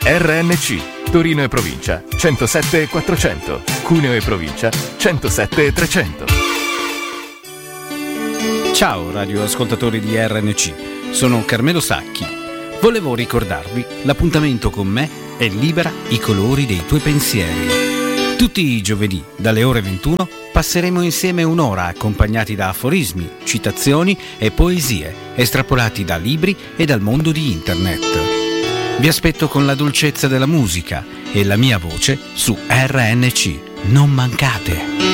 RNC, Torino e provincia, 107 400, Cuneo e provincia, 107 300. Ciao radioascoltatori di RNC, sono Carmelo Sacchi. Volevo ricordarvi, l'appuntamento con me è Libera i colori dei tuoi pensieri. Tutti i giovedì, dalle ore 21, passeremo insieme un'ora accompagnati da aforismi, citazioni e poesie, estrapolati da libri e dal mondo di Internet. Vi aspetto con la dolcezza della musica e la mia voce su RNC. Non mancate!